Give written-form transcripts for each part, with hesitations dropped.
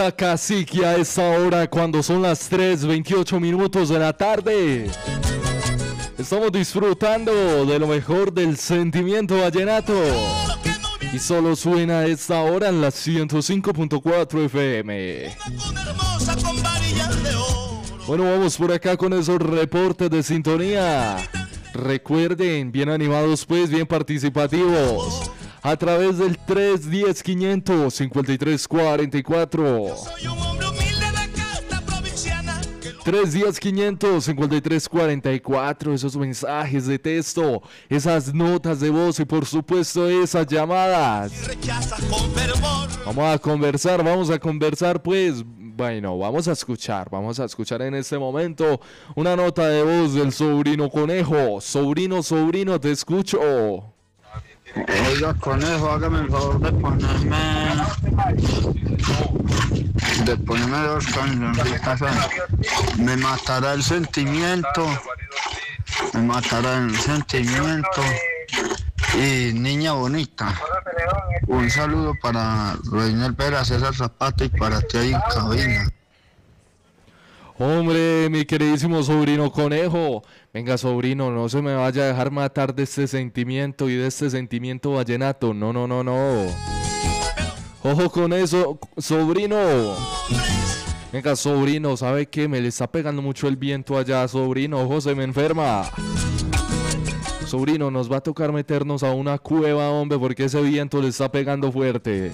Cacique a esta hora cuando son las 3:28 minutos de la tarde. Estamos disfrutando de lo mejor del sentimiento vallenato. Y solo suena a esta hora en la 105.4 FM. Bueno, vamos por acá con esos reportes de sintonía. Recuerden, bien animados pues, bien participativos. A través del 310-500-5344. 310-500-5344. Esos mensajes de texto, esas notas de voz y por supuesto esas llamadas. Vamos a conversar pues. Bueno, vamos a escuchar en este momento una nota de voz del sobrino Conejo. Sobrino, te escucho. Oiga, Conejo, hágame el favor de ponerme dos cancioncitas. Me matará el sentimiento. Y Niña Bonita. Un saludo para Reynel Vera, César Zapata y para ti ahí en cabina. Hombre, mi queridísimo sobrino Conejo. Venga, sobrino, no se me vaya a dejar matar de este sentimiento y de este sentimiento vallenato. No. Ojo con eso, sobrino. Venga, sobrino, ¿sabe qué? Me le está pegando mucho el viento allá, sobrino. Ojo, se me enferma. Sobrino, nos va a tocar meternos a una cueva, hombre, porque ese viento le está pegando fuerte.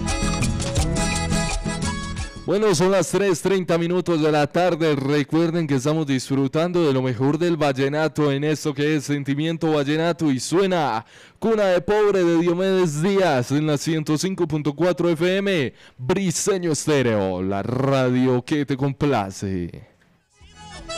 Bueno, son las 3:30 minutos de la tarde. Recuerden que estamos disfrutando de lo mejor del vallenato en esto que es Sentimiento Vallenato y suena Cuna de Pobre de Diomedes Díaz en la 105.4 FM, Briseño Estéreo, la radio que te complace.